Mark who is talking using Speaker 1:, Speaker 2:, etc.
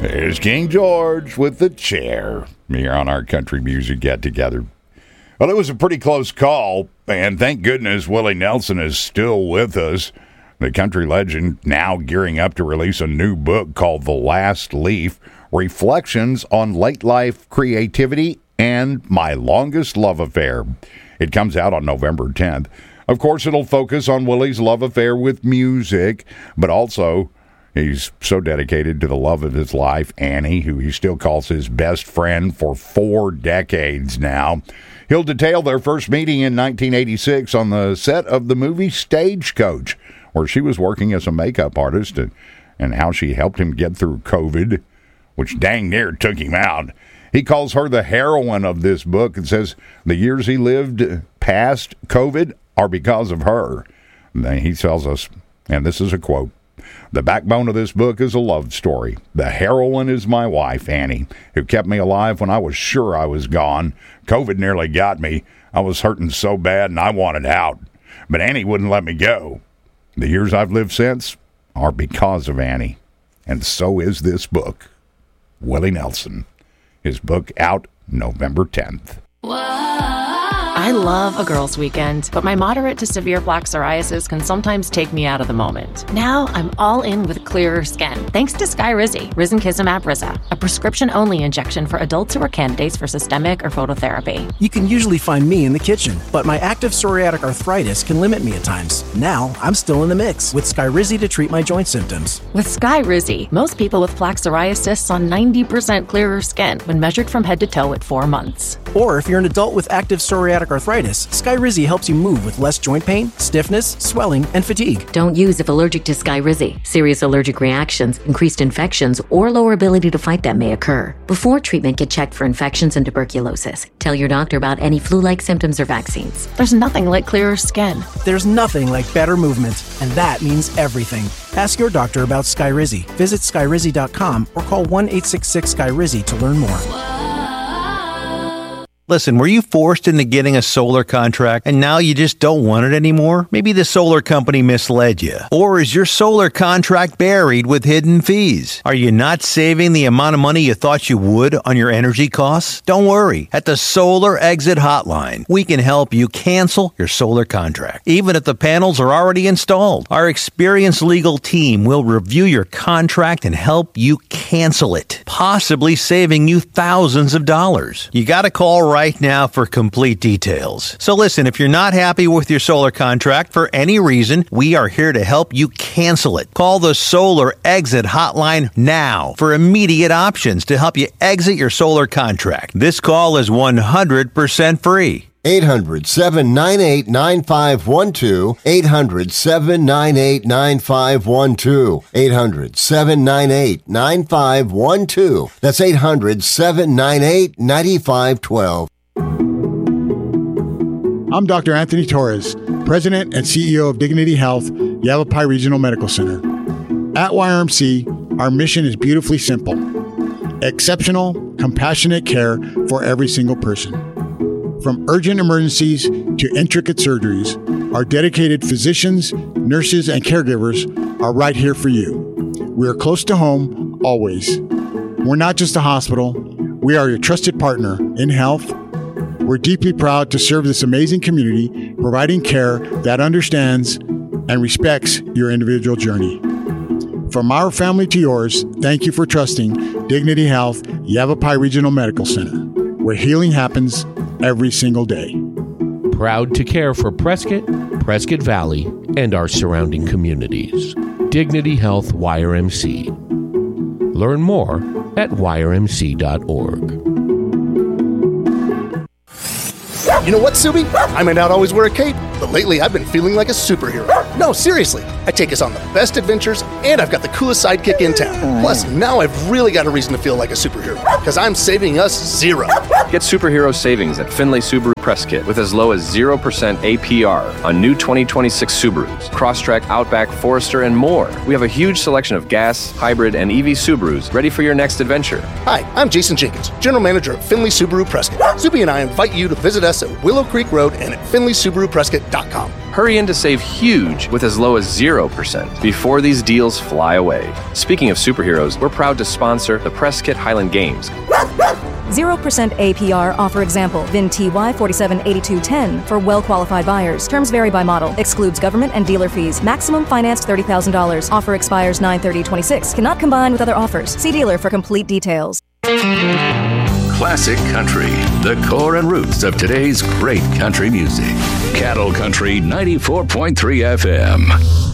Speaker 1: There's King George with the chair here on our country music get-together. Well, it was a pretty close call, and thank goodness Willie Nelson is still with us. The country legend now gearing up to release a new book called The Last Leaf, Reflections on Late Life Creativity and My Longest Love Affair. It comes out on November 10th. Of course, it'll focus on Willie's love affair with music, but also he's so dedicated to the love of his life, Annie, who he still calls his best friend for 4 decades now. He'll detail their first meeting in 1986 on the set of the movie Stagecoach, where she was working as a makeup artist, and how she helped him get through COVID, which dang near took him out. He calls her the heroine of this book and says the years he lived past COVID are because of her. And then he tells us, and this is a quote, "The backbone of this book is a love story. The heroine is my wife, Annie, who kept me alive when I was sure I was gone. COVID nearly got me. I was hurting so bad and I wanted out. But Annie wouldn't let me go. The years I've lived since are because of Annie. And so is this book." Willie Nelson. His book out November 10th.
Speaker 2: I love a girls' weekend, but my moderate to severe plaque psoriasis can sometimes take me out of the moment. Now I'm all in with clearer skin, thanks to Skyrizi, Risankizumab Riza, a prescription-only injection for adults who are candidates for systemic or phototherapy.
Speaker 3: You can usually find me in the kitchen, but my active psoriatic arthritis can limit me at times. Now I'm still in the mix with Skyrizi to treat my joint symptoms.
Speaker 2: With Skyrizi, most people with plaque psoriasis saw 90% clearer skin when measured from head to toe at 4 months.
Speaker 3: Or if you're an adult with active psoriatic arthritis, Skyrizi helps you move with less joint pain, stiffness, swelling, and fatigue.
Speaker 4: Don't use if allergic to Skyrizi. Serious allergic reactions, increased infections, or lower ability to fight them may occur. Before treatment, get checked for infections and tuberculosis. Tell your doctor about any flu-like symptoms or vaccines.
Speaker 2: There's nothing like clearer skin.
Speaker 3: There's nothing like better movement, and that means everything. Ask your doctor about Skyrizi. Visit Skyrizi.com or call 1-866-SKYRIZI to learn more.
Speaker 5: Listen, were you forced into getting a solar contract and now you just don't want it anymore? Maybe the solar company misled you. Or is your solar contract buried with hidden fees? Are you not saving the amount of money you thought you would on your energy costs? Don't worry. At the Solar Exit Hotline, we can help you cancel your solar contract, even if the panels are already installed. Our experienced legal team will review your contract and help you cancel it, possibly saving you thousands of dollars. You got to call right now for complete details. So listen, if you're not happy with your solar contract for any reason, we are here to help you cancel it. Call the Solar Exit Hotline now for immediate options to help you exit your solar contract. This call is 100% free.
Speaker 6: 800-798-9512. 800-798-9512. 800-798-9512. That's 800-798-9512.
Speaker 7: I'm Dr. Anthony Torres, President and CEO of Dignity Health, Yavapai Regional Medical Center. At YRMC, our mission is beautifully simple: exceptional, compassionate care for every single person. From urgent emergencies to intricate surgeries, our dedicated physicians, nurses, and caregivers are right here for you. We are close to home, always. We're not just a hospital. We are your trusted partner in health. We're deeply proud to serve this amazing community, providing care that understands and respects your individual journey. From our family to yours, thank you for trusting Dignity Health, Yavapai Regional Medical Center, where healing happens every single day.
Speaker 8: Proud to care for Prescott, Prescott Valley, and our surrounding communities. Dignity Health YRMC. Learn more at yrmc.org.
Speaker 9: You know what, Subi? I may not always wear a cape, but lately I've been feeling like a superhero. No, seriously. I take us on the best adventures, and I've got the coolest sidekick in town. Plus, now I've really got a reason to feel like a superhero, because I'm saving us $0.
Speaker 10: Get superhero savings at Finlay Subaru Prescott with as low as 0% APR on new 2026 Subarus, Crosstrek, Outback, Forester, and more. We have a huge selection of gas, hybrid, and EV Subarus ready for your next adventure.
Speaker 9: Hi, I'm Jason Jenkins, General Manager of Finlay Subaru Prescott. Subi and I invite you to visit us at Willow Creek Road and at FinleySubaruPrescott.com.
Speaker 10: Hurry in to save huge with as low as 0% before these deals fly away. Speaking of superheroes, we're proud to sponsor the Prescott Highland Games.
Speaker 11: 0% APR offer example. VIN TY 478210 for well-qualified buyers. Terms vary by model. Excludes government and dealer fees. Maximum financed $30,000. Offer expires 9/30/26. Cannot combine with other offers. See dealer for complete details.
Speaker 12: Classic country, the core and roots of today's great country music. Cattle Country 94.3 FM.